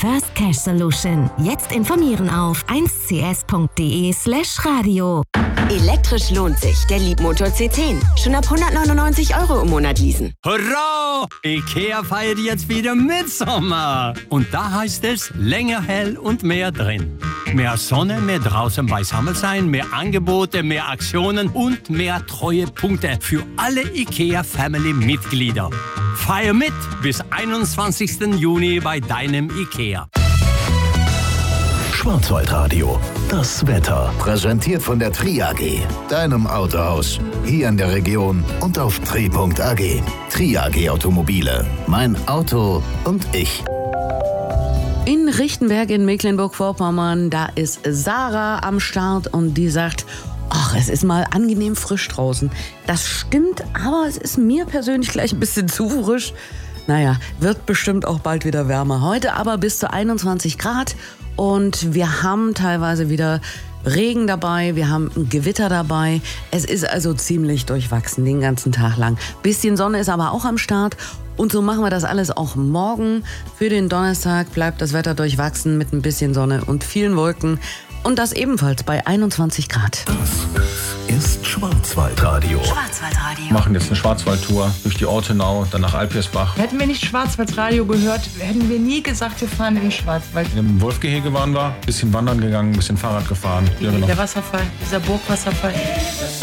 First Cash Solution. Jetzt informieren auf 1cs.de/radio. Elektrisch lohnt sich. Der Leapmotor C10. Schon ab 199 € im Monat leasen. Hurra! IKEA feiert jetzt wieder Mitsommer. Und da heißt es, länger hell und mehr drin. Mehr Sonne, mehr draußen beisammen sein, mehr Angebote, mehr Aktionen und mehr Treuepunkte für alle IKEA-Family-Mitglieder. Feier mit bis 21. Juni bei deinem IKEA. Schwarzwaldradio, das Wetter. Präsentiert von der Tri AG, deinem Autohaus. Hier in der Region und auf tri.ag. Tri AG Automobile, mein Auto und ich. In Richtenberg in Mecklenburg-Vorpommern, da ist Sarah am Start und die sagt, ach, es ist mal angenehm frisch draußen. Das stimmt, aber es ist mir persönlich gleich ein bisschen zu frisch. Naja, wird bestimmt auch bald wieder wärmer. Heute aber bis zu 21 Grad und wir haben teilweise wieder Regen dabei, wir haben ein Gewitter dabei. Es ist also ziemlich durchwachsen den ganzen Tag lang. Bisschen Sonne ist aber auch am Start. Und so machen wir das alles auch morgen. Für den Donnerstag bleibt das Wetter durchwachsen mit ein bisschen Sonne und vielen Wolken. Und das ebenfalls bei 21 Grad. Das ist Schwarzwaldradio. Wir machen jetzt eine Schwarzwaldtour durch die Ortenau, dann nach Alpirsbach. Hätten wir nicht Schwarzwaldradio gehört, hätten wir nie gesagt, wir fahren in den Schwarzwald. Im Wolfgehege waren wir, bisschen wandern gegangen, bisschen Fahrrad gefahren. Der Wasserfall, dieser Burgwasserfall.